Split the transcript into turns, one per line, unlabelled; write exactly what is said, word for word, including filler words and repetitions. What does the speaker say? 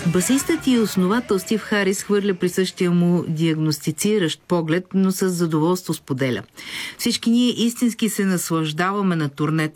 Басистът и основател Стив Харис хвърля присъщия му диагностициращ поглед, но с задоволство споделя: всички ние истински се наслаждаваме на турнето